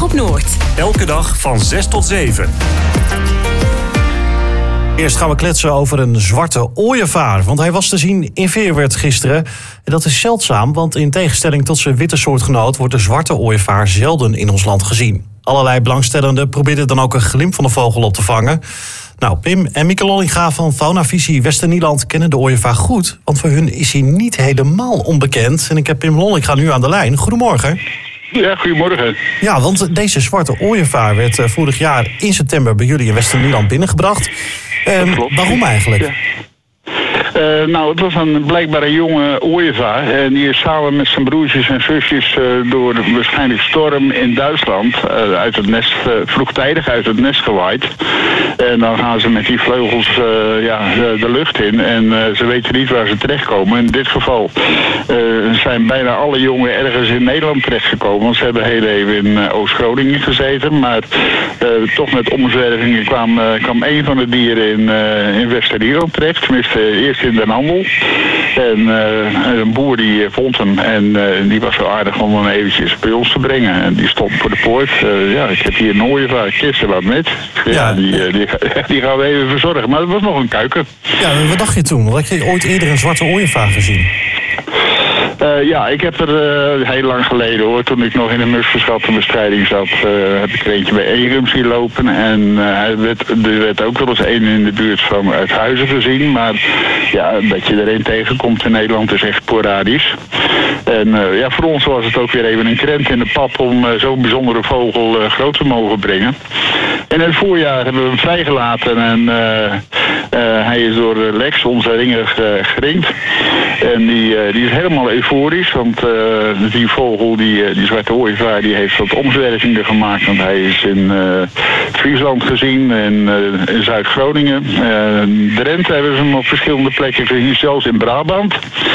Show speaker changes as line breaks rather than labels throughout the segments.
op Noord.
Elke dag van 6 tot 7.
Eerst gaan we kletsen over een zwarte ooievaar. Want hij was te zien in Feerwerd gisteren. En dat is zeldzaam, want in tegenstelling tot zijn witte soortgenoot wordt de zwarte ooievaar zelden in ons land gezien. Allerlei belangstellenden probeerden dan ook een glimp van de vogel op te vangen. Nou, Pim en Mieke Lollinga van Faunavisie Westernieland kennen de ooievaar goed. Want voor hun is hij niet helemaal onbekend. En ik heb Pim Lollinga nu aan de lijn. Goedemorgen.
Ja, goedemorgen.
Ja, want deze zwarte ooievaar werd vorig jaar in september bij jullie in Westernieland binnengebracht. Waarom eigenlijk?
Ja. Nou, het was blijkbaar een jonge ooievaar. En die is samen met zijn broertjes en zusjes door waarschijnlijk storm in Duitsland uit het nest, vroegtijdig uit het nest gewaaid. En dan gaan ze met die vleugels de lucht in. En ze weten niet waar ze terechtkomen. In dit geval zijn bijna alle jongen ergens in Nederland terechtgekomen. Want ze hebben heel even in Oost-Groningen gezeten. Maar toch met omzwervingen kwam een van de dieren in Westernieland terecht. Tenminste, eerst in Den Handel. En een boer die vond hem. En die was zo aardig om hem eventjes bij ons te brengen. En die stond voor de poort. Ik heb hier een ooievaar, kist wat met. Ja, die gaan we even verzorgen. Maar het was nog een kuiken.
Ja, wat dacht je toen? Had je ooit eerder een zwarte ooievaar gezien?
Ik heb er heel lang geleden hoor, toen ik nog in de musverschattenbestrijding zat, heb ik er eentje bij Egum zien lopen. En er werd ook wel eens een in de buurt van Uithuizen gezien. Maar ja, dat je er een tegenkomt in Nederland is echt sporadisch. En voor ons was het ook weer even een krent in de pap om zo'n bijzondere vogel groot te mogen brengen. En in het voorjaar hebben we hem vrijgelaten en hij is door Lex, onze ringer, geringd. En die is helemaal euforisch, want die vogel, die zwarte ooievaar, die heeft wat omzwervingen gemaakt. Want hij is in Friesland gezien en in Zuid-Groningen. Drenthe hebben ze hem op verschillende plekken gezien, zelfs in Brabant.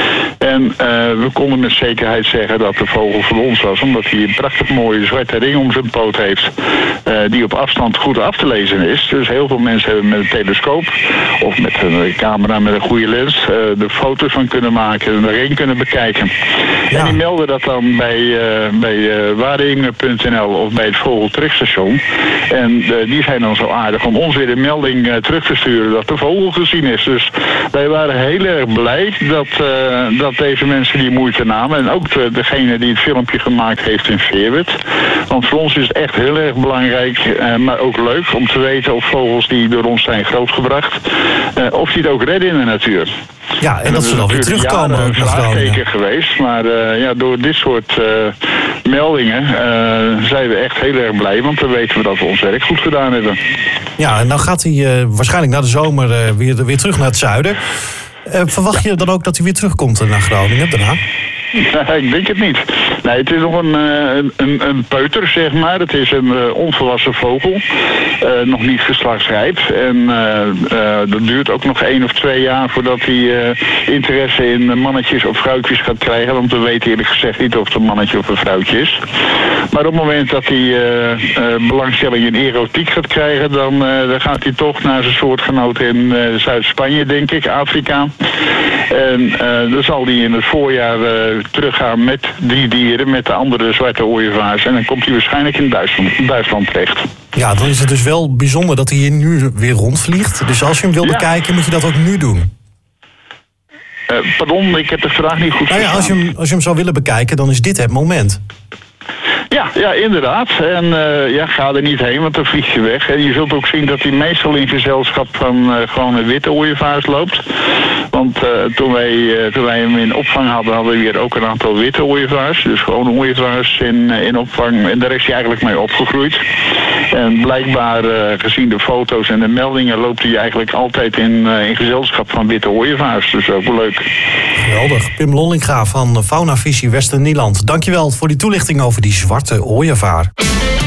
En we konden met zekerheid zeggen dat de vogel van ons was, omdat hij een prachtig mooie zwarte ring om zijn poot heeft, die op afstand goed af te lezen is. Dus heel veel mensen hebben met een telescoop of met een camera met een goede lens de foto's van kunnen maken en de ring kunnen bekijken. Ja. En die melden dat dan bij waringen.nl of bij het vogelterugstation. En die zijn dan zo aardig om ons weer een melding terug te sturen dat de vogel gezien is. Dus wij waren heel erg blij dat deze mensen die moeite namen. En ook degene die het filmpje gemaakt heeft in Feerwerd. Want voor ons is het echt heel erg belangrijk, maar ook leuk om te weten of vogels die door ons zijn grootgebracht, of die het ook redden in de natuur.
Ja, en dat ze dan weer terugkomen.
Dat is een vraagteken geweest. Maar door dit soort meldingen zijn we echt heel erg blij. Want dan weten we dat we ons werk goed gedaan hebben.
Ja, en nou gaat hij waarschijnlijk na de zomer weer terug naar het zuiden. Verwacht je dan ook dat hij weer terugkomt naar Groningen daarna?
Ik denk het niet. Nee, het is nog een peuter, zeg maar. Het is een onvolwassen vogel. Nog niet geslachtsrijp. En dat duurt ook nog 1 of 2 jaar voordat hij interesse in mannetjes of vrouwtjes gaat krijgen. Want we weten eerlijk gezegd niet of het een mannetje of een vrouwtje is. Maar op het moment dat hij belangstelling in erotiek gaat krijgen, dan gaat hij toch naar zijn soortgenoten in Zuid-Spanje, denk ik, Afrika. En dan zal hij in het voorjaar teruggaan met die dieren, met de andere zwarte ooievaars. En dan komt hij waarschijnlijk in Duitsland terecht.
Ja, dan is het dus wel bijzonder dat hij hier nu weer rondvliegt. Dus als je hem wil bekijken, moet je dat ook nu doen.
Pardon, ik heb de vraag niet goed verstaan.
Als je hem zou willen bekijken, dan is dit het moment.
Ja, inderdaad. En ga er niet heen, want dan vlieg je weg. En je zult ook zien dat hij meestal in gezelschap van gewone witte ooievaars loopt. Want toen wij hem in opvang hadden we weer ook een aantal witte ooievaars. Dus gewone ooievaars in opvang. En daar is hij eigenlijk mee opgegroeid. En blijkbaar, gezien de foto's en de meldingen, loopt hij eigenlijk altijd in gezelschap van witte ooievaars. Dus ook wel leuk.
Geweldig. Pim Lollinga van Faunavisie Westernieland. Dankjewel voor die toelichting over die zwarte ooievaar.